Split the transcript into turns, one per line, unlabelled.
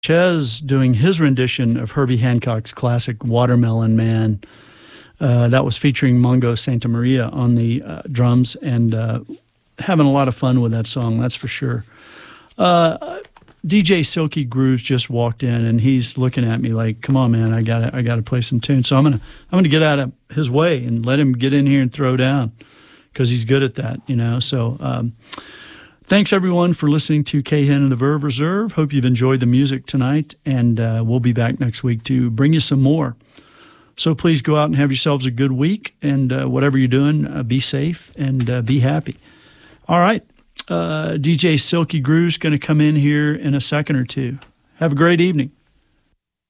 Chez doing his rendition of Herbie Hancock's classic Watermelon Man. That was featuring Mongo Santa Maria on the drums, and having a lot of fun with that song, that's for sure. DJ Silky Grooves just walked in, and he's looking at me like, "Come on, man, I gotta play some tunes." So I'm gonna get out of his way and let him get in here and throw down, because he's good at that, you know. So thanks everyone for listening to Cahan and the Verve Reserve. Hope you've enjoyed the music tonight, and we'll be back next week to bring you some more. So please go out and have yourselves a good week, and whatever you're doing, be safe and be happy. All right. DJ Silky Groove's going to come in here in a second or two. Have a great evening.